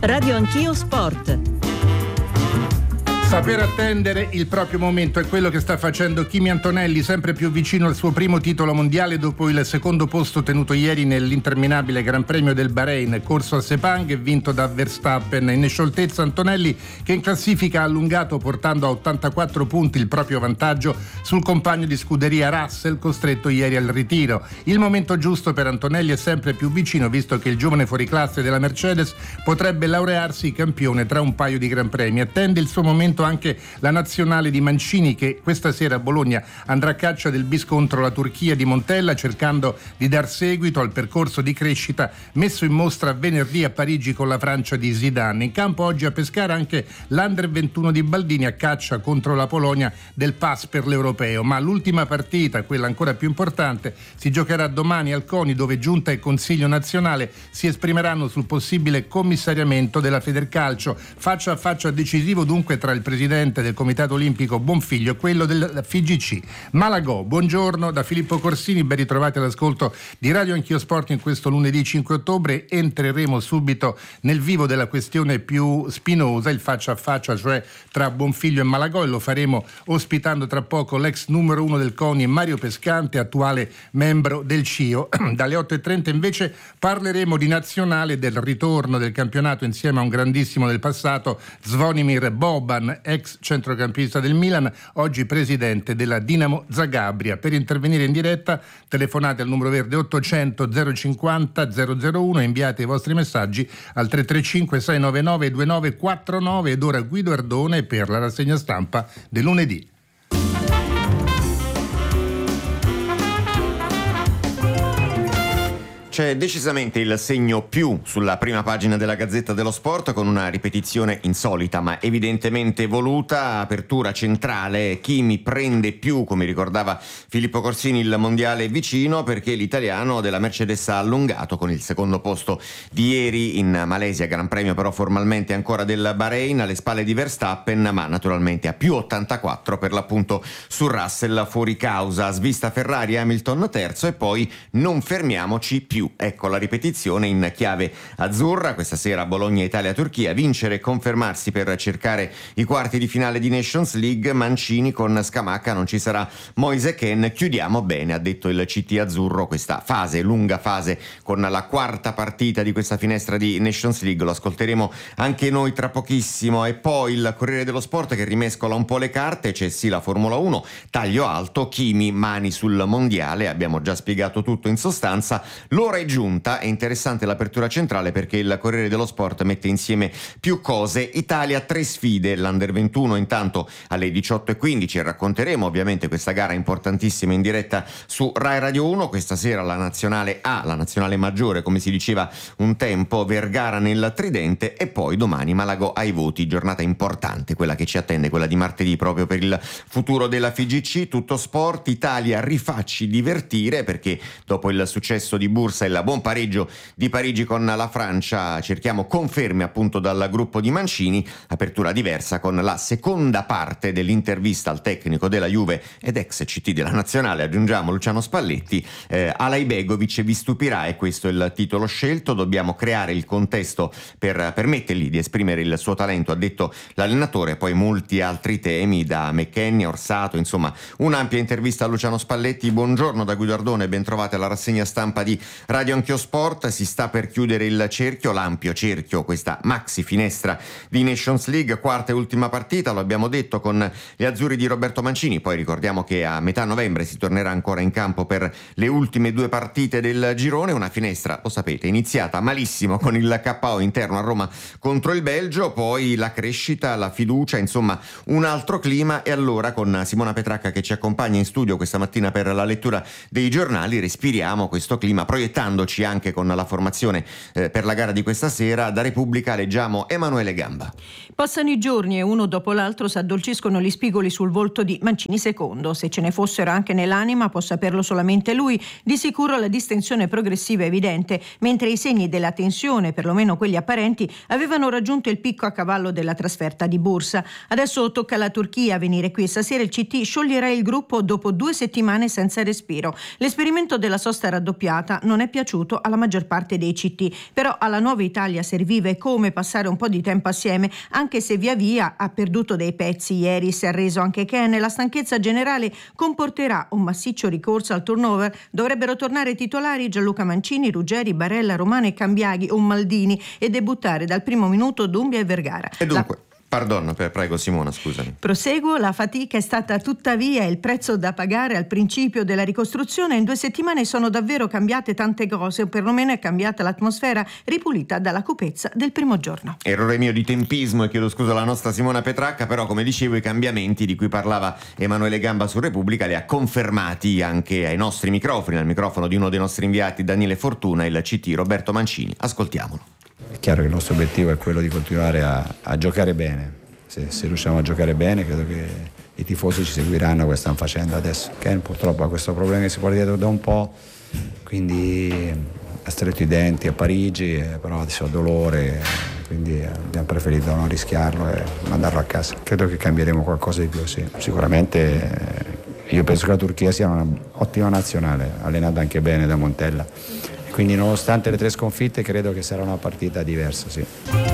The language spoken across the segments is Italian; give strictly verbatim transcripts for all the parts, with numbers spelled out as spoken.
Radio Anch'io Sport. Saper attendere il proprio momento è quello che sta facendo Kimi Antonelli, sempre più vicino al suo primo titolo mondiale dopo il secondo posto ottenuto ieri nell'interminabile Gran Premio del Bahrain, corso a Sepang e vinto da Verstappen. In scioltezza Antonelli, che in classifica ha allungato portando a ottantaquattro punti il proprio vantaggio sul compagno di scuderia Russell, costretto ieri al ritiro. Il momento giusto per Antonelli è sempre più vicino, visto che il giovane fuoriclasse della Mercedes potrebbe laurearsi campione tra un paio di Gran Premi. Attende il suo momento anche la nazionale di Mancini, che questa sera a Bologna andrà a caccia del bis contro la Turchia di Montella, cercando di dar seguito al percorso di crescita messo in mostra venerdì a Parigi con la Francia di Zidane. In campo oggi a pescare anche l'Under ventuno di Baldini a caccia contro la Polonia del pass per l'Europeo, ma l'ultima partita, quella ancora più importante, si giocherà domani al CONI, dove Giunta e Consiglio nazionale si esprimeranno sul possibile commissariamento della Federcalcio. Faccia a faccia decisivo dunque tra il presidente del Comitato Olimpico Bonfiglio e quello del F G C. Malagò, buongiorno da Filippo Corsini, ben ritrovati all'ascolto di Radio Anch'io Sport in questo lunedì cinque ottobre. Entreremo subito nel vivo della questione più spinosa, il faccia a faccia, cioè tra Bonfiglio e Malagò, e lo faremo ospitando tra poco l'ex numero uno del CONI Mario Pescante, attuale membro del C I O. Dalle otto e trenta invece parleremo di nazionale, del ritorno del campionato insieme a un grandissimo del passato, Zvonimir Boban, ex centrocampista del Milan, oggi presidente della Dinamo Zagabria. Per intervenire in diretta telefonate al numero verde ottocento zero cinquanta zero zero uno e inviate i vostri messaggi al tre tre cinque sei nove nove due nove quattro nove. Ed ora Guido Ardone per la rassegna stampa del lunedì. C'è decisamente il segno più sulla prima pagina della Gazzetta dello Sport, con una ripetizione insolita ma evidentemente voluta. Apertura centrale, Kimi prende più, come ricordava Filippo Corsini, il mondiale vicino, perché l'italiano della Mercedes ha allungato con il secondo posto di ieri in Malesia, Gran Premio però formalmente ancora del Bahrain, alle spalle di Verstappen, ma naturalmente a più ottantaquattro per l'appunto su Russell fuori causa. Svista Ferrari, Hamilton terzo, e poi non fermiamoci più. Ecco la ripetizione in chiave azzurra questa sera: Bologna, Italia, Turchia, vincere e confermarsi per cercare i quarti di finale di Nations League. Mancini con Scamacca, non ci sarà Moise Kean, chiudiamo bene, ha detto il C T azzurro, questa fase, lunga fase, con la quarta partita di questa finestra di Nations League. Lo ascolteremo anche noi tra pochissimo. E poi il Corriere dello Sport che rimescola un po' le carte. C'è sì la Formula uno, taglio alto, Kimi mani sul mondiale, abbiamo già spiegato tutto in sostanza. L'ora è giunta, è interessante l'apertura centrale perché il Corriere dello Sport mette insieme più cose. Italia, tre sfide, l'Under ventuno intanto alle diciotto e quindici, racconteremo ovviamente questa gara importantissima in diretta su Rai Radio uno. Questa sera la nazionale A, la nazionale maggiore come si diceva un tempo, Vergara nel Tridente, e poi domani Malagò ai voti, giornata importante quella che ci attende, quella di martedì, proprio per il futuro della F G C. Tutto sport, Italia rifacci divertire, perché dopo il successo di Bursa il buon pareggio di Parigi con la Francia cerchiamo conferme appunto dal gruppo di Mancini. Apertura diversa con la seconda parte dell'intervista al tecnico della Juve ed ex C T della nazionale, aggiungiamo, Luciano Spalletti. eh, Alaibegovic vi stupirà, e questo è il titolo scelto. Dobbiamo creare il contesto per permettergli di esprimere il suo talento, ha detto l'allenatore. Poi molti altri temi, da McKennie, Orsato, insomma un'ampia intervista a Luciano Spalletti. Buongiorno da Guido Ardone, ben trovate alla rassegna stampa di Radio Anch'io Sport. Si sta per chiudere il cerchio, l'ampio cerchio, questa maxi finestra di Nations League, quarta e ultima partita, lo abbiamo detto, con gli azzurri di Roberto Mancini. Poi ricordiamo che a metà novembre si tornerà ancora in campo per le ultime due partite del girone. Una finestra, lo sapete, iniziata malissimo con il K O interno a Roma contro il Belgio, poi la crescita, la fiducia, insomma un altro clima. E allora con Simona Petracca, che ci accompagna in studio questa mattina per la lettura dei giornali, respiriamo questo clima proiettandoci anche con la formazione eh, per la gara di questa sera. Da Repubblica leggiamo Emanuele Gamba. Passano i giorni e uno dopo l'altro si addolciscono gli spigoli sul volto di Mancini secondo. Se ce ne fossero anche nell'anima può saperlo solamente lui. Di sicuro la distensione progressiva è evidente, mentre i segni della tensione, perlomeno quelli apparenti, avevano raggiunto il picco a cavallo della trasferta di Bursa. Adesso tocca alla Turchia a venire qui. Stasera il C T scioglierà il gruppo dopo due settimane senza respiro. L'esperimento della sosta raddoppiata non è è piaciuto alla maggior parte dei C T, però alla nuova Italia serviva e come passare un po' di tempo assieme, anche se via via ha perduto dei pezzi. Ieri si è arreso anche Ken e la stanchezza generale comporterà un massiccio ricorso al turnover. Dovrebbero tornare titolari Gianluca Mancini, Ruggeri, Barella, Romano e Cambiaghi o Maldini e debuttare dal primo minuto Dumbia e Vergara. E dunque... La... Pardon, prego Simona, scusami. Proseguo, la fatica è stata tuttavia il prezzo da pagare al principio della ricostruzione. In due settimane sono davvero cambiate tante cose, o perlomeno è cambiata l'atmosfera, ripulita dalla cupezza del primo giorno. Errore mio di tempismo e chiedo scusa alla nostra Simona Petracca, però come dicevo i cambiamenti di cui parlava Emanuele Gamba su Repubblica li ha confermati anche ai nostri microfoni, al microfono di uno dei nostri inviati Daniele Fortuna, il C T Roberto Mancini. Ascoltiamolo. È chiaro che il nostro obiettivo è quello di continuare a, a giocare bene. Se, se riusciamo a giocare bene, credo che i tifosi ci seguiranno come stanno facendo adesso. Ken purtroppo ha questo problema che si porta dietro da un po', quindi ha stretto i denti a Parigi, eh, però adesso ha dolore, quindi abbiamo preferito non rischiarlo e mandarlo a casa. Credo che cambieremo qualcosa di più, sì. Sicuramente eh, io penso che la Turchia sia un'ottima nazionale, allenata anche bene da Montella. Quindi nonostante le tre sconfitte credo che sarà una partita diversa, sì.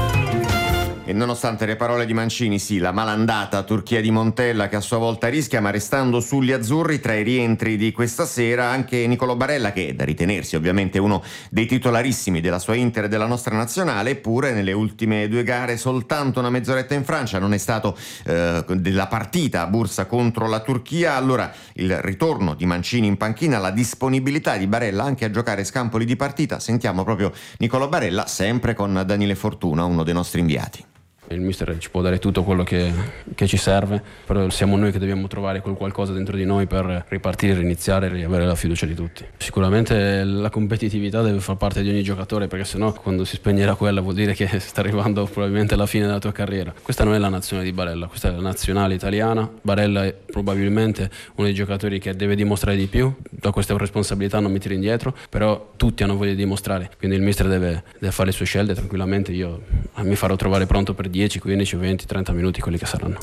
E nonostante le parole di Mancini, sì, la malandata Turchia di Montella che a sua volta rischia, ma restando sugli azzurri tra i rientri di questa sera anche Nicolò Barella, che è da ritenersi ovviamente uno dei titolarissimi della sua Inter e della nostra nazionale, eppure nelle ultime due gare soltanto una mezz'oretta in Francia, non è stato eh, della partita a Bursa contro la Turchia. Allora il ritorno di Mancini in panchina, la disponibilità di Barella anche a giocare scampoli di partita, sentiamo proprio Nicolò Barella sempre con Daniele Fortuna, uno dei nostri inviati. Il mister ci può dare tutto quello che, che ci serve, però siamo noi che dobbiamo trovare quel qualcosa dentro di noi per ripartire, riniziare e riavere la fiducia di tutti. Sicuramente la competitività deve far parte di ogni giocatore, perché sennò quando si spegnerà quella vuol dire che sta arrivando probabilmente la fine della tua carriera. Questa non è la nazione di Barella, questa è la nazionale italiana. Barella è probabilmente uno dei giocatori che deve dimostrare di più, da questa responsabilità non mi tiro indietro, però tutti hanno voglia di dimostrare, quindi il mister deve, deve fare le sue scelte tranquillamente. Io mi farò trovare pronto per dieci, quindici, venti, trenta minuti, quelli che saranno.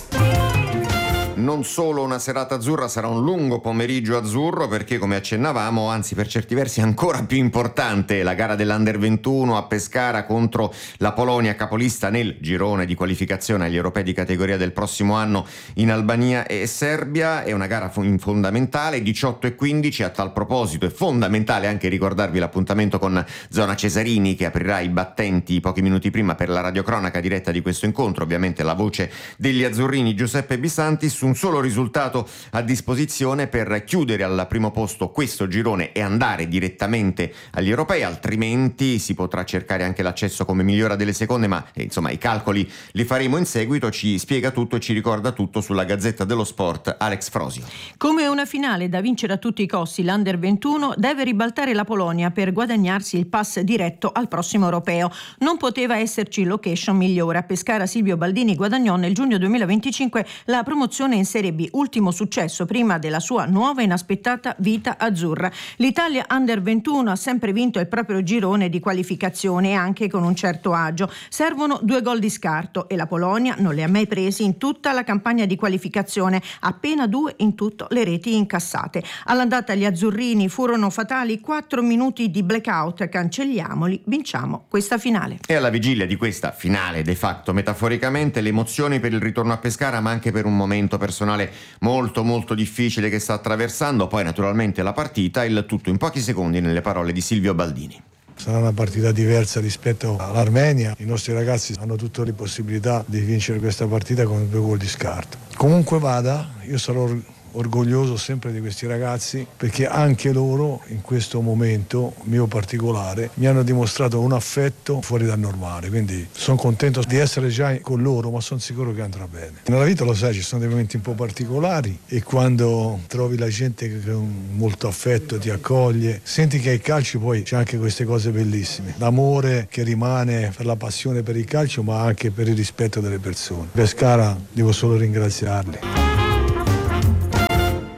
Non solo una serata azzurra, sarà un lungo pomeriggio azzurro, perché come accennavamo, anzi per certi versi ancora più importante, la gara dell'Under ventuno a Pescara contro la Polonia, capolista nel girone di qualificazione agli europei di categoria del prossimo anno in Albania e Serbia. È una gara fondamentale, diciotto e quindici. A tal proposito è fondamentale anche ricordarvi l'appuntamento con Zona Cesarini, che aprirà i battenti pochi minuti prima per la radiocronaca diretta di questo incontro. Ovviamente la voce degli azzurrini Giuseppe Bisanti, su un solo risultato a disposizione per chiudere al primo posto questo girone e andare direttamente agli europei, altrimenti si potrà cercare anche l'accesso come migliora delle seconde, ma eh, insomma i calcoli li faremo in seguito. Ci spiega tutto e ci ricorda tutto sulla Gazzetta dello Sport Alex Frosio. Come una finale da vincere a tutti i costi, l'Under ventuno deve ribaltare la Polonia per guadagnarsi il pass diretto al prossimo europeo. Non poteva esserci location migliore. A Pescara Silvio Baldini guadagnò nel giugno duemilaventicinque la promozione in Serie B, ultimo successo prima della sua nuova e inaspettata vita azzurra. L'Italia Under ventuno ha sempre vinto il proprio girone di qualificazione, anche con un certo agio. Servono due gol di scarto e la Polonia non li ha mai presi in tutta la campagna di qualificazione, appena due in tutto le reti incassate. All'andata gli azzurrini furono fatali quattro minuti di blackout, cancelliamoli, vinciamo questa finale. E alla vigilia di questa finale, de facto metaforicamente, le emozioni per il ritorno a Pescara, ma anche per un momento personale molto molto difficile che sta attraversando, poi naturalmente la partita, il tutto in pochi secondi nelle parole di Silvio Baldini. Sarà una partita diversa rispetto all'Armenia, i nostri ragazzi hanno tutte le possibilità di vincere questa partita con due gol di scarto. Comunque vada, io sarò orgoglioso sempre di questi ragazzi, perché anche loro in questo momento mio particolare mi hanno dimostrato un affetto fuori dal normale, quindi sono contento di essere già con loro, ma sono sicuro che andrà bene. Nella vita, lo sai, ci sono dei momenti un po' particolari e quando trovi la gente che con molto affetto ti accoglie, senti che ai calci poi c'è anche queste cose bellissime, l'amore che rimane per la passione per il calcio, ma anche per il rispetto delle persone. Pescara devo solo ringraziarli.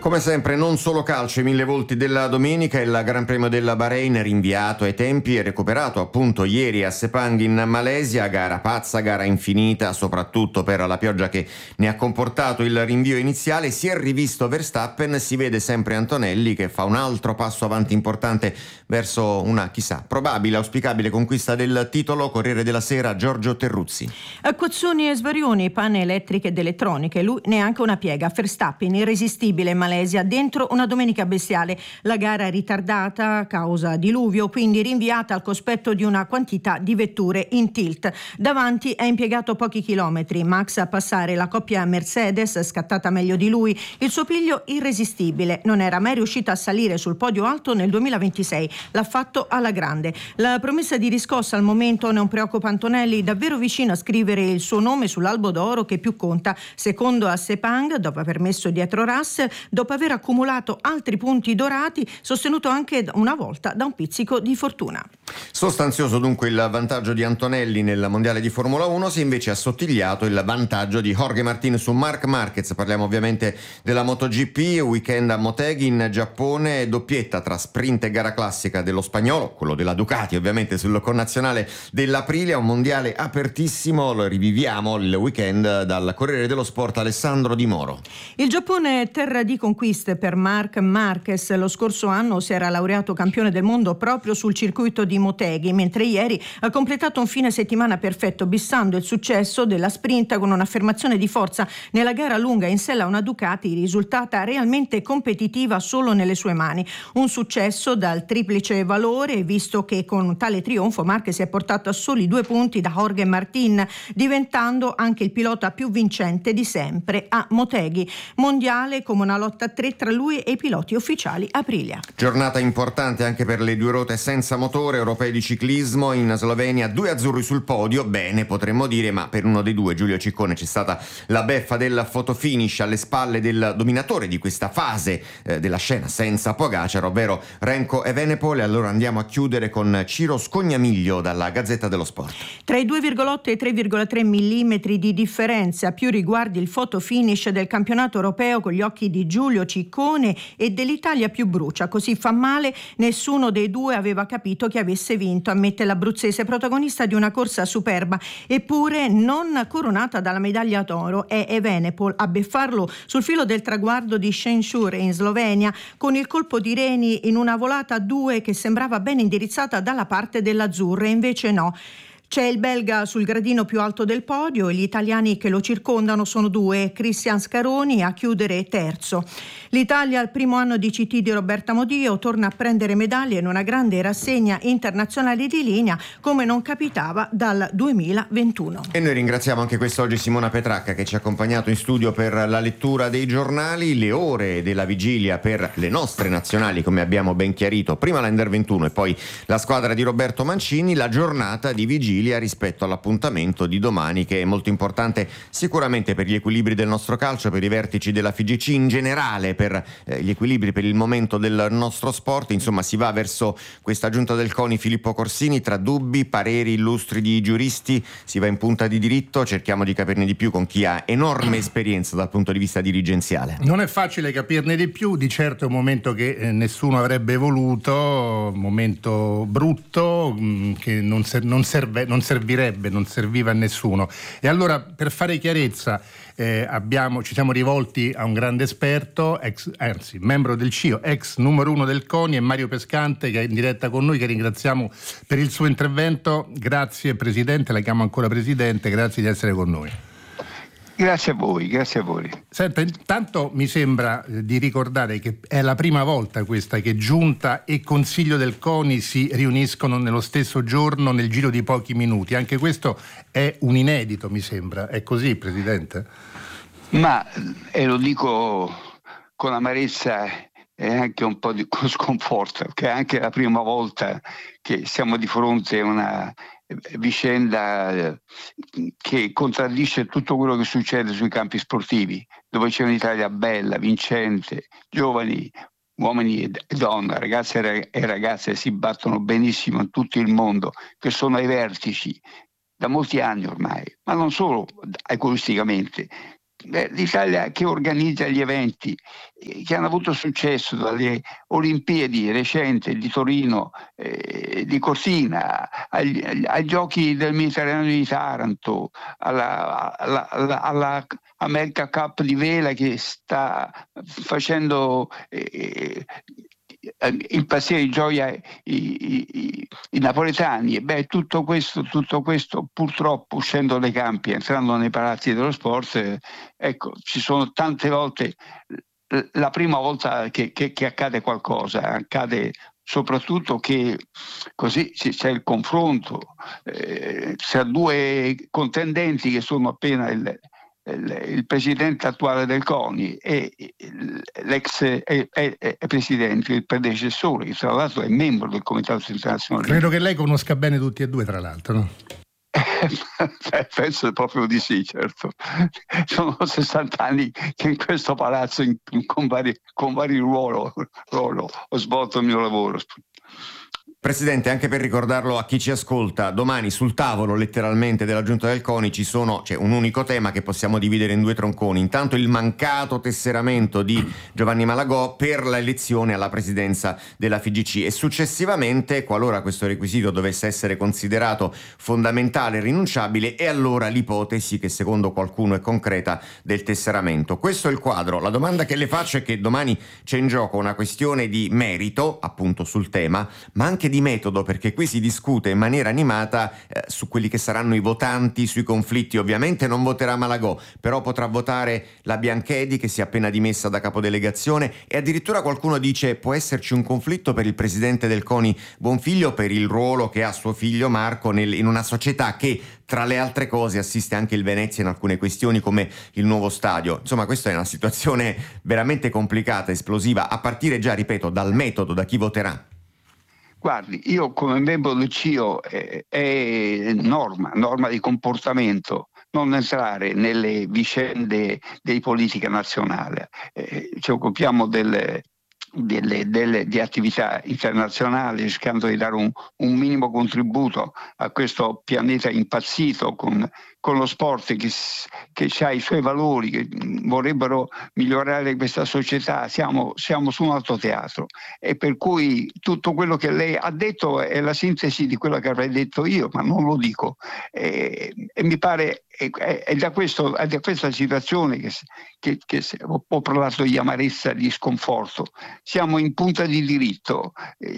Come sempre non solo calcio e mille volti della domenica, il Gran Premio della Bahrain rinviato ai tempi e recuperato appunto ieri a Sepang in Malesia, gara pazza, gara infinita, soprattutto per la pioggia che ne ha comportato il rinvio iniziale. Si è rivisto Verstappen, si vede sempre Antonelli che fa un altro passo avanti importante verso una, chissà, probabile, auspicabile conquista del titolo. Corriere della Sera, Giorgio Terruzzi. Acquazzoni e svarioni, panne elettriche ed elettroniche, lui neanche una piega. Verstappen irresistibile in Malesia, dentro una domenica bestiale. La gara ritardata a causa diluvio, quindi rinviata al cospetto di una quantità di vetture in tilt. Davanti è impiegato pochi chilometri, Max a passare la coppia Mercedes, scattata meglio di lui. Il suo piglio irresistibile, non era mai riuscito a salire sul podio alto nel duemilaventisei, l'ha fatto alla grande. La promessa di riscossa al momento non preoccupa Antonelli, davvero vicino a scrivere il suo nome sull'albo d'oro che più conta, secondo a Sepang, dopo aver messo dietro Russell, dopo aver accumulato altri punti dorati, sostenuto anche una volta da un pizzico di fortuna. Sostanzioso dunque il vantaggio di Antonelli nel mondiale di Formula uno, si è invece assottigliato il vantaggio di Jorge Martin su Marc Marquez. Parliamo ovviamente della MotoGP, weekend a Motegi in Giappone, doppietta tra sprint e gara classica dello spagnolo, quello della Ducati ovviamente sul connazionale dell'Aprilia, un mondiale apertissimo. Lo riviviamo il weekend dal Corriere dello Sport, Alessandro Di Moro. Il Giappone è terra di conquiste per Marc Marquez. Lo scorso anno si era laureato campione del mondo proprio sul circuito di Motegi, mentre ieri ha completato un fine settimana perfetto, bissando il successo della sprint con un'affermazione di forza nella gara lunga in sella a una Ducati risultata realmente competitiva solo nelle sue mani. Un successo dal triplice valore, visto che con tale trionfo Marquez si è portato a soli due punti da Jorge Martin, diventando anche il pilota più vincente di sempre a Motegi. Mondiale come una lotta a tre tra lui e i piloti ufficiali Aprilia. Giornata importante anche per le due ruote senza motore, europei di ciclismo in Slovenia, due azzurri sul podio, bene potremmo dire, ma per uno dei due, Giulio Ciccone, c'è stata la beffa del fotofinish alle spalle del dominatore di questa fase eh, della scena senza Pogacar, ovvero Remco Evenepoel. E allora andiamo a chiudere con Ciro Scognamiglio dalla Gazzetta dello Sport. Tra i due virgola otto e i tre virgola tre millimetri di differenza, più riguardi il fotofinish del campionato europeo con gli occhi di Giulio Ciccone e dell'Italia più brucia. Così fa male, nessuno dei due aveva capito chi avesse vinto, ammette l'abruzzese, protagonista di una corsa superba, eppure non coronata dalla medaglia d'oro. È Evenepoel a beffarlo sul filo del traguardo di Šenčur in Slovenia, con il colpo di reni in una volata a due che sembrava ben indirizzata dalla parte dell'azzurra, e invece no. C'è il belga sul gradino più alto del podio e gli italiani che lo circondano sono due, Cristian Scaroni a chiudere terzo. L'Italia al primo anno di C T di Roberta Modio torna a prendere medaglie in una grande rassegna internazionale di linea come non capitava dal duemilaventuno. E noi ringraziamo anche quest'oggi Simona Petracca che ci ha accompagnato in studio per la lettura dei giornali, le ore della vigilia per le nostre nazionali, come abbiamo ben chiarito, prima l'Under ventuno e poi la squadra di Roberto Mancini, la giornata di vigilia rispetto all'appuntamento di domani, che è molto importante sicuramente per gli equilibri del nostro calcio, per i vertici della F I G C in generale, per eh, gli equilibri per il momento del nostro sport. Insomma, si va verso questa giunta del CONI Filippo Corsini, tra dubbi, pareri illustri di giuristi, si va in punta di diritto, cerchiamo di capirne di più con chi ha enorme esperienza dal punto di vista dirigenziale. Non è facile capirne di più, di certo è un momento che eh, nessuno avrebbe voluto, un momento brutto mh, che non, ser- non serve non servirebbe, non serviva a nessuno. E allora, per fare chiarezza, eh, abbiamo, ci siamo rivolti a un grande esperto, ex, anzi membro del C I O, ex numero uno del CONI, e Mario Pescante, che è in diretta con noi, che ringraziamo per il suo intervento. Grazie Presidente, la chiamo ancora Presidente, grazie di essere con noi. Grazie a voi, grazie a voi. Senta, intanto mi sembra eh, di ricordare che è la prima volta questa che Giunta e Consiglio del CONI si riuniscono nello stesso giorno nel giro di pochi minuti. Anche questo è un inedito, mi sembra. È così, Presidente? Ma, e lo dico con amarezza e anche un po' di sconforto, che è anche la prima volta che siamo di fronte a una vicenda che contraddisce tutto quello che succede sui campi sportivi, dove c'è un'Italia bella, vincente, giovani, uomini e donne, ragazze e ragazze si battono benissimo in tutto il mondo, che sono ai vertici da molti anni ormai, ma non solo agonisticamente, l'Italia che organizza gli eventi che hanno avuto successo, dalle Olimpiadi recenti di Torino, eh, di Cortina, agli, ai giochi del Mediterraneo di Taranto, alla, alla, alla, alla America Cup di vela che sta facendo eh, impazzire di gioia i, i, i napoletani. Beh, tutto questo, tutto questo purtroppo, uscendo dai campi, entrando nei palazzi dello sport, eh, ecco, ci sono tante volte, la prima volta che, che, che accade qualcosa, accade soprattutto che così c'è il confronto eh, tra due contendenti che sono appena il Il, il presidente attuale del CONI e l'ex è, è, è presidente, il predecessore, che tra l'altro è membro del Comitato Internazionale. Credo che lei conosca bene tutti e due, tra l'altro, no? Penso proprio di sì, certo. Sono sessanta anni che in questo palazzo in, con vari, con vari ruoli, ruolo, ho svolto il mio lavoro. Presidente, anche per ricordarlo a chi ci ascolta, domani sul tavolo letteralmente della Giunta del CONI ci sono, c'è un unico tema che possiamo dividere in due tronconi. Intanto il mancato tesseramento di Giovanni Malagò per la elezione alla presidenza della F I G C e successivamente, qualora questo requisito dovesse essere considerato fondamentale e rinunciabile, è allora l'ipotesi, che secondo qualcuno è concreta, del tesseramento. Questo è il quadro. La domanda che le faccio è che domani c'è in gioco una questione di merito, appunto sul tema, ma anche di metodo, perché qui si discute in maniera animata eh, su quelli che saranno i votanti, sui conflitti. Ovviamente non voterà Malagò, però potrà votare la Bianchedi, che si è appena dimessa da capodelegazione, e addirittura qualcuno dice può esserci un conflitto per il presidente del CONI Bonfiglio per il ruolo che ha suo figlio Marco nel, in una società che, tra le altre cose, assiste anche il Venezia in alcune questioni come il nuovo stadio. Insomma, questa è una situazione veramente complicata, esplosiva, a partire già, ripeto, dal metodo, da chi voterà. Guardi, io come membro del C I O eh, è norma, norma di comportamento non entrare nelle vicende di politica nazionale. Eh, ci occupiamo delle, delle, delle, di attività internazionali, cercando di dare un, un minimo contributo a questo pianeta impazzito con, con lo sport che, che ha i suoi valori, che vorrebbero migliorare questa società. Siamo, siamo su un altro teatro, e per cui tutto quello che lei ha detto è la sintesi di quello che avrei detto io, ma non lo dico. E, e mi pare è, è, da questo, è da questa situazione che, che, che ho parlato di amarezza, di sconforto. Siamo in punta di diritto.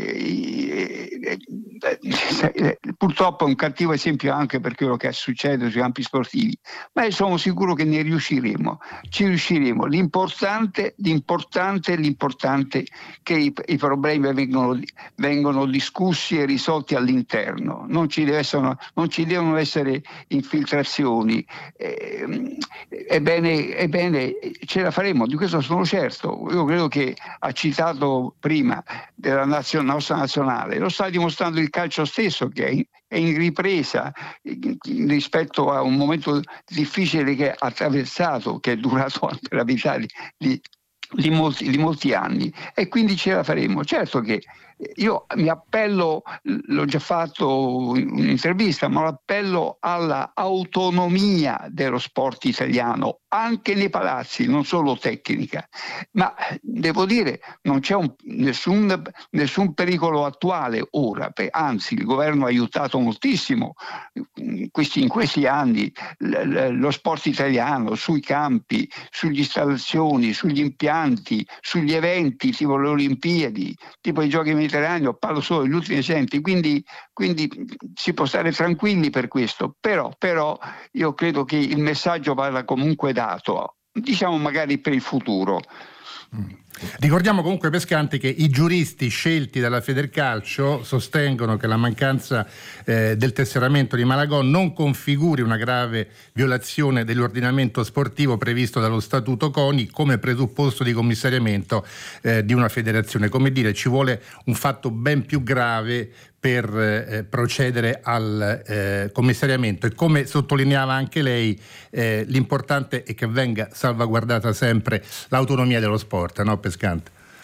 E, e, e, purtroppo è un cattivo esempio anche per quello che succede sui campi sportivi, ma sono sicuro che ne riusciremo, ci riusciremo. L'importante, l'importante, l'importante è che i, i problemi vengono, vengono discussi e risolti all'interno, non ci, deve essere, non ci devono essere infiltrazioni. Eh, ebbene, ebbene, ce la faremo, di questo sono certo. Io credo che ha citato prima della nazio, nostra nazionale, lo sta dimostrando il calcio stesso, che è in, è in ripresa rispetto a un momento difficile che ha attraversato, che è durato per la verità di, di, di, molti, di molti anni, e quindi ce la faremo. Certo che io mi appello, l'ho già fatto in un'intervista, ma l'appello alla autonomia dello sport italiano, anche nei palazzi, non solo tecnica. Ma devo dire, non c'è un, nessun, nessun pericolo attuale ora, anzi il governo ha aiutato moltissimo in questi, in questi anni lo sport italiano, sui campi, sulle installazioni, sugli impianti, sugli eventi tipo le Olimpiadi, tipo i Giochi Mediterraneo, parlo solo degli ultimi esempi, quindi, quindi si può stare tranquilli per questo, però, però io credo che il messaggio vada comunque dato, diciamo magari per il futuro. Mm. Ricordiamo comunque, Pescanti, che i giuristi scelti dalla Federcalcio sostengono che la mancanza eh, del tesseramento di Malagò non configuri una grave violazione dell'ordinamento sportivo previsto dallo Statuto CONI come presupposto di commissariamento eh, di una federazione. Come dire, ci vuole un fatto ben più grave per eh, procedere al eh, commissariamento, e come sottolineava anche lei, eh, l'importante è che venga salvaguardata sempre l'autonomia dello sport, no Pescante?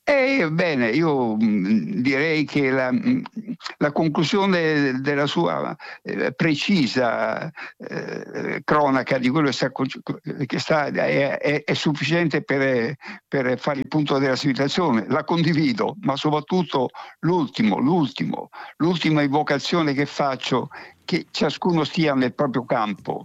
E bene, io mh, direi che la, mh, la conclusione della sua eh, precisa eh, cronaca di quello che sta, che sta è, è, è sufficiente per, per fare il punto della situazione. La condivido, ma soprattutto l'ultimo, l'ultimo, l'ultima invocazione che faccio, che ciascuno stia nel proprio campo,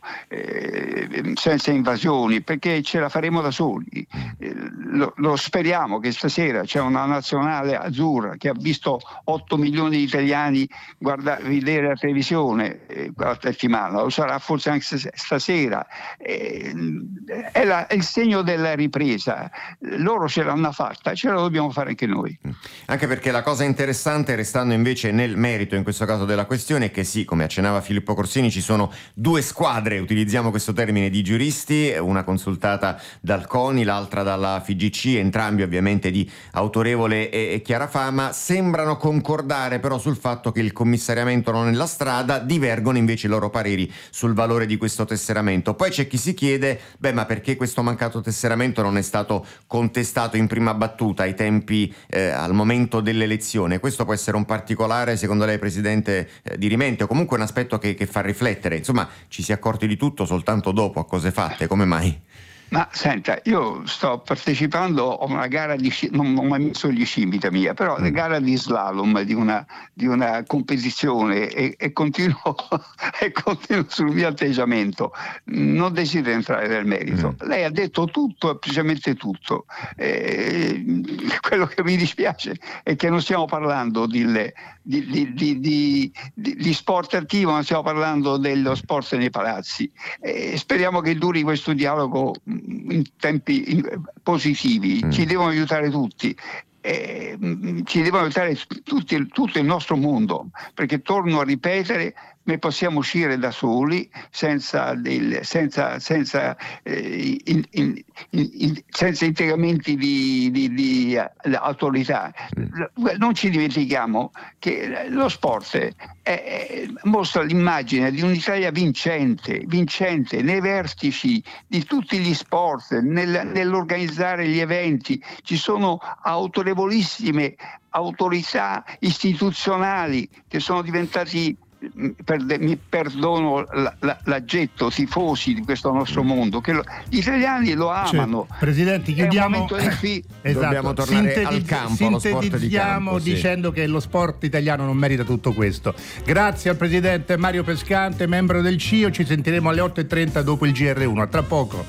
eh, senza invasioni, perché ce la faremo da soli. Eh, lo, lo speriamo che stasera c'è una nazionale azzurra che ha visto otto milioni di italiani guarda, vedere la televisione eh, la settimana, lo sarà forse anche stasera. Eh, è, la, è il segno della ripresa. Loro ce l'hanno fatta, ce la dobbiamo fare anche noi. Anche perché la cosa interessante, restando invece nel merito in questo caso della questione, è che sì, come accennava Filippo Corsini, ci sono due squadre, utilizziamo questo termine, di giuristi, una consultata dal CONI, l'altra dalla F I G C, entrambi ovviamente di autorevole e, e chiara fama, sembrano concordare però sul fatto che il commissariamento non è la strada, divergono invece i loro pareri sul valore di questo tesseramento. Poi c'è chi si chiede, beh, ma perché questo mancato tesseramento non è stato contestato in prima battuta ai tempi, eh, al momento dell'elezione? Questo può essere un particolare, secondo lei, Presidente, eh, dirimente, o comunque un aspetto Che, che fa riflettere? Insomma, ci si è accorti di tutto soltanto dopo, a cose fatte, come mai? Ma senta, io sto partecipando a una gara di sci- non ho mai messo gli sci in vita mia, però una gara di slalom di una, di una competizione e, e, continuo, e continuo sul mio atteggiamento. Non desidero entrare nel merito. Mm. Lei ha detto tutto, precisamente tutto. Eh, quello che mi dispiace è che non stiamo parlando di, di, di, di, di, di sport attivo, non stiamo parlando dello sport nei palazzi. Eh, speriamo che duri questo dialogo in tempi positivi. Mm. Ci devono aiutare tutti. Eh, ci devono aiutare tutti, tutto il nostro mondo, perché torno a ripetere, noi possiamo uscire da soli senza, del, senza, senza, eh, in, in, in, senza integamenti di, di, di autorità. Non ci dimentichiamo che lo sport è, è, mostra l'immagine di un'Italia vincente, vincente nei vertici di tutti gli sport, nel, nell'organizzare gli eventi. Ci sono autorevolissime autorità istituzionali che sono diventati, Per, mi perdono la, la, l'aggetto, tifosi di questo nostro mondo, che lo, gli italiani lo amano. Cioè, Presidente, chiudiamo. Fi- esatto. Dobbiamo tornare Sintetiz- al campo, allo sport di campo, sì. Dicendo che lo sport italiano non merita tutto questo. Grazie al Presidente Mario Pescante, membro del C I O. Ci sentiremo alle otto e trenta dopo il G R uno. A tra poco.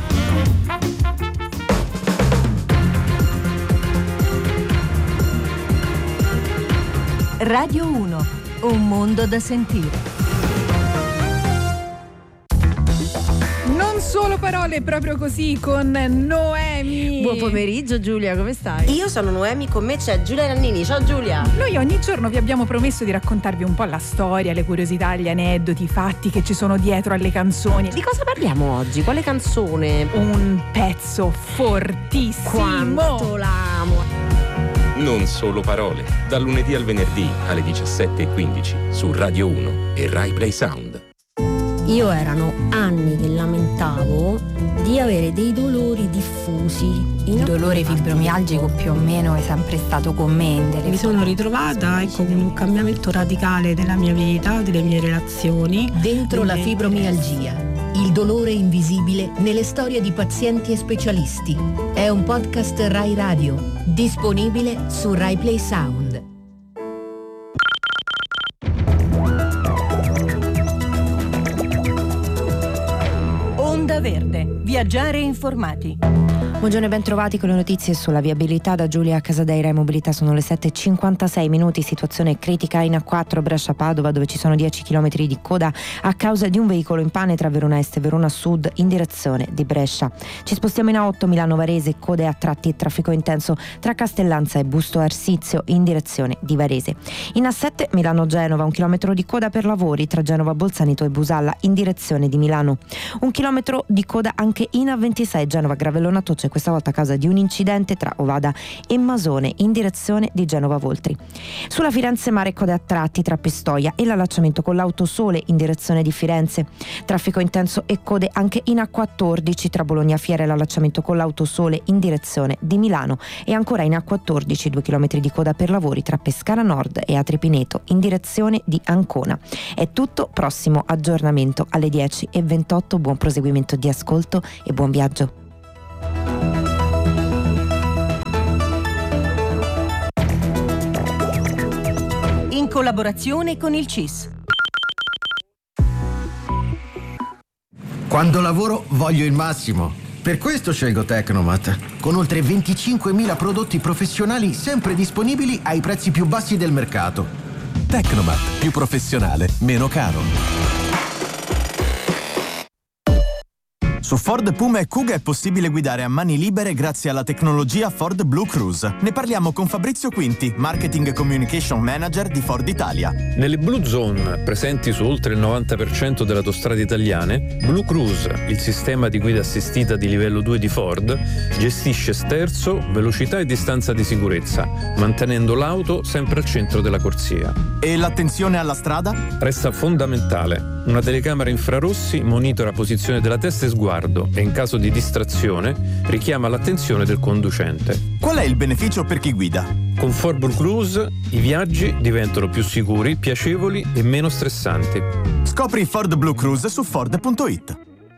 Radio uno. Un mondo da sentire. Non solo parole, proprio così, con Noemi. Buon pomeriggio Giulia, come stai? Io sono Noemi, con me c'è Giulia Nannini. Ciao Giulia. Noi ogni giorno vi abbiamo promesso di raccontarvi un po' la storia, le curiosità, gli aneddoti, i fatti che ci sono dietro alle canzoni. Di cosa parliamo oggi? Quale canzone? Un pezzo fortissimo. Quanto l'amo. Non solo parole, dal lunedì al venerdì alle diciassette e quindici su Radio uno e Rai Play Sound. Io erano anni che lamentavo di avere dei dolori diffusi. Il dolore fibromialgico più o meno è sempre stato con me. Mi sono ritrovata ecco, con un cambiamento radicale della mia vita, delle mie relazioni. Dentro la fibromialgia. Il dolore invisibile nelle storie di pazienti e specialisti. È un podcast Rai Radio, disponibile su Rai Play Sound. Onda Verde, viaggiare informati. Buongiorno e ben trovati con le notizie sulla viabilità da Giulia Casadeira e Mobilità. Sono le sette e cinquantasei minuti, situazione critica in A quattro Brescia-Padova, dove ci sono dieci chilometri di coda a causa di un veicolo in pane tra Verona Est e Verona Sud in direzione di Brescia. Ci spostiamo in A otto Milano-Varese, code a tratti e traffico intenso tra Castellanza e Busto Arsizio in direzione di Varese. In A sette Milano-Genova, un chilometro di coda per lavori tra Genova Bolzanito e Busalla in direzione di Milano. Un chilometro di coda anche in A ventisei Genova Gravellona Toce questa volta a causa di un incidente tra Ovada e Masone in direzione di Genova Voltri. Sulla Firenze Mare code a tratti tra Pistoia e l'allacciamento con l'Autosole in direzione di Firenze. Traffico intenso e code anche in A quattordici tra Bologna Fiera e l'allacciamento con l'Autosole in direzione di Milano, e ancora in A quattordici due chilometri di coda per lavori tra Pescara Nord e Atripineto in direzione di Ancona. È tutto, prossimo aggiornamento alle dieci e ventotto. Buon proseguimento di ascolto e buon viaggio. In collaborazione con il C I S. Quando lavoro voglio il massimo. Per questo scelgo Tecnomat, con oltre venticinquemila prodotti professionali sempre disponibili ai prezzi più bassi del mercato. Tecnomat, più professionale, meno caro. Su Ford Puma e Kuga è possibile guidare a mani libere grazie alla tecnologia Ford Blue Cruise. Ne parliamo con Fabrizio Quinti, Marketing e Communication Manager di Ford Italia. Nelle Blue Zone, presenti su oltre il novanta per cento delle autostrade italiane, Blue Cruise, il sistema di guida assistita di livello due di Ford, gestisce sterzo, velocità e distanza di sicurezza, mantenendo l'auto sempre al centro della corsia. E l'attenzione alla strada? Resta fondamentale. Una telecamera infrarossi monitora posizione della testa e sguardo e in caso di distrazione richiama l'attenzione del conducente. Qual è il beneficio per chi guida? Con Ford Blue Cruise i viaggi diventano più sicuri, piacevoli e meno stressanti. Scopri Ford Blue Cruise su Ford punto it.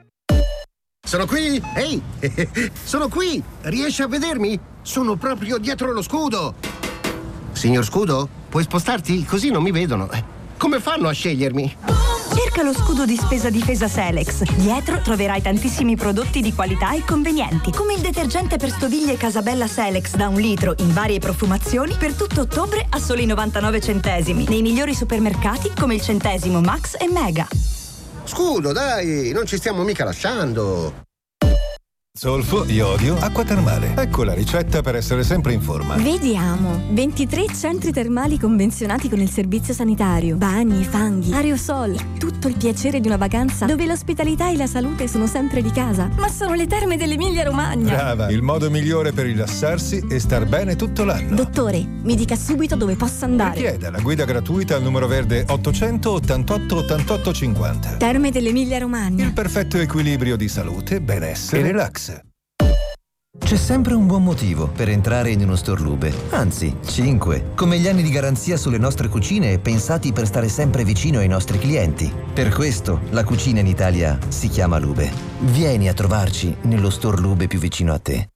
Sono qui! Ehi! Sono qui! Riesci a vedermi? Sono proprio dietro lo scudo! Signor Scudo, puoi spostarti? Così non mi vedono. Come fanno a scegliermi? Cerca lo scudo di spesa difesa Selex. Dietro troverai tantissimi prodotti di qualità e convenienti, come il detergente per stoviglie Casabella Selex da un litro in varie profumazioni per tutto ottobre a soli novantanove centesimi. Nei migliori supermercati come il Centesimo, Max e Mega. Scudo, dai, non ci stiamo mica lasciando. Zolfo, iodio, acqua termale. Ecco la ricetta per essere sempre in forma. Vediamo. ventitré centri termali convenzionati con il servizio sanitario. Bagni, fanghi, aerosol. Tutto il piacere di una vacanza dove l'ospitalità e la salute sono sempre di casa. Ma sono le terme dell'Emilia Romagna. Brava, il modo migliore per rilassarsi e star bene tutto l'anno. Dottore, mi dica subito dove posso andare. Richieda la guida gratuita al numero verde ottocento ottantotto ottantotto cinquanta. Terme dell'Emilia Romagna. Il perfetto equilibrio di salute, benessere e relax. C'è sempre un buon motivo per entrare in uno store Lube, anzi cinque, come gli anni di garanzia sulle nostre cucine pensati per stare sempre vicino ai nostri clienti. Per questo la cucina in Italia si chiama Lube. Vieni a trovarci nello store Lube più vicino a te.